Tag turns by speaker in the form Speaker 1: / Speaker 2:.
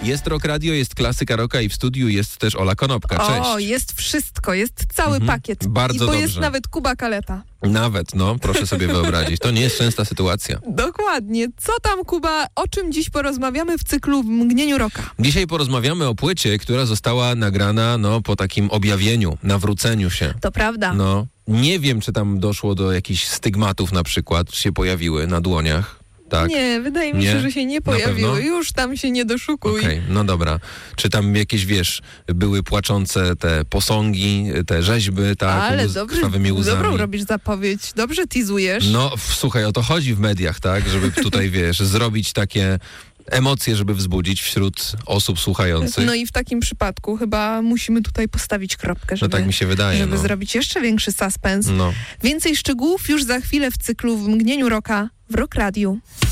Speaker 1: Jest Rock Radio, jest Klasyka Rocka i w studiu jest też Ola Konopka. Cześć.
Speaker 2: O, jest wszystko, jest cały pakiet.
Speaker 1: Bardzo
Speaker 2: bo
Speaker 1: dobrze.
Speaker 2: jest nawet Kuba Kaleta.
Speaker 1: Nawet, proszę sobie wyobrazić. To nie jest częsta sytuacja.
Speaker 2: Dokładnie. Co tam, Kuba? O czym dziś porozmawiamy w cyklu W mgnieniu rocka?
Speaker 1: Dzisiaj porozmawiamy o płycie, która została nagrana po takim objawieniu, nawróceniu się.
Speaker 2: To prawda.
Speaker 1: Nie wiem, czy tam doszło do jakichś stygmatów na przykład, czy się pojawiły na dłoniach. Tak?
Speaker 2: Nie, wydaje mi się, że się nie pojawiły. Już tam się nie doszukuj.
Speaker 1: Okej, dobra. Czy tam jakieś, były płaczące te posągi, te rzeźby, tak?
Speaker 2: Ale
Speaker 1: z krwawymi łzami.
Speaker 2: dobrą robisz zapowiedź. Dobrze teasujesz.
Speaker 1: Słuchaj, o to chodzi w mediach, tak? Żeby tutaj, zrobić takie emocje, żeby wzbudzić wśród osób słuchających.
Speaker 2: No i w takim przypadku chyba musimy tutaj postawić kropkę, żeby,
Speaker 1: tak mi się wydaje,
Speaker 2: żeby zrobić jeszcze większy suspens. Więcej szczegółów już za chwilę w cyklu W mgnieniu rocka w Rock Radiu.